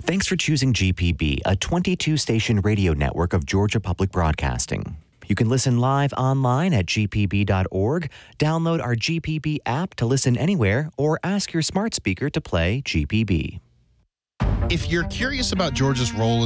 Thanks for choosing GPB, a 22-station radio network of Georgia Public Broadcasting. You can listen live online at gpb.org, download our GPB app to listen anywhere, or ask your smart speaker to play GPB. If you're curious about Georgia's role in